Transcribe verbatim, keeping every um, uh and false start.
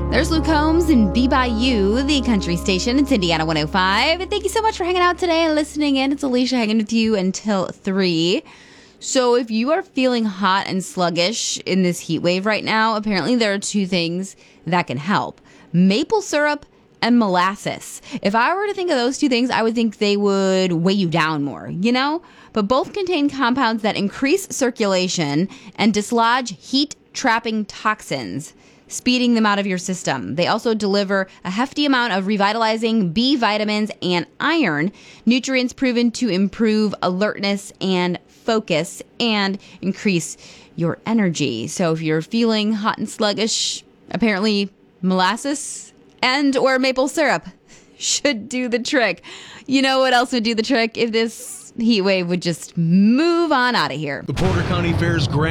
There's Luke Combs and Be By You, the country station. It's Indiana one oh five. And thank you so much for hanging out today and listening in. It's Alicia hanging with you until three. So if you are feeling hot and sluggish in this heat wave right now, apparently there are two things that can help. Maple syrup and molasses. If I were to think of those two things, I would think they would weigh you down more, you know? But both contain compounds that increase circulation and dislodge heat-trapping toxins, speeding them out of your system. They also deliver a hefty amount of revitalizing B vitamins and iron, nutrients proven to improve alertness and focus and increase your energy. So if you're feeling hot and sluggish, apparently molasses and or maple syrup should do the trick. You know what else would do the trick? If this heat wave would just move on out of here. The Porter County Fair's Grand